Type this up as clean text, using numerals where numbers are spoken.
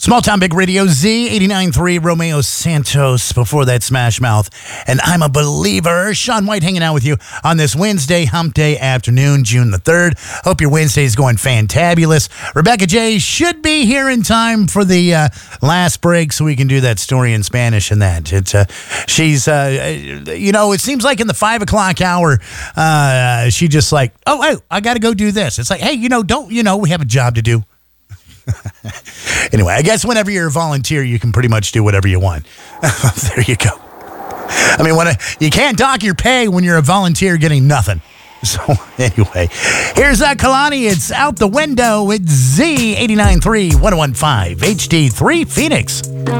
Small Town Big Radio, Z89.3, Romeo Santos. Before that, Smash Mouth. And I'm a Believer. Sean White hanging out with you on this Wednesday, hump day afternoon, June the 3rd. Hope your Wednesday is going fantabulous. Rebecca J should be here in time for the last break so we can do that story in Spanish and that. She's, it seems like in the 5 o'clock hour, she just like, I got to go do this. It's like, hey, we have a job to do. Anyway, I guess whenever you're a volunteer, you can pretty much do whatever you want. There you go. I mean, you can't dock your pay when you're a volunteer getting nothing. So anyway, here's Kalani. It's out the window. It's Z89.3, 101.5, HD3 Phoenix.